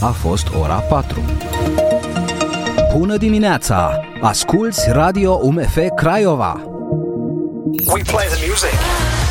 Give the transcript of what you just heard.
a fost ora 4. Bună dimineața! Asculți Radio UMF Craiova! We play the music.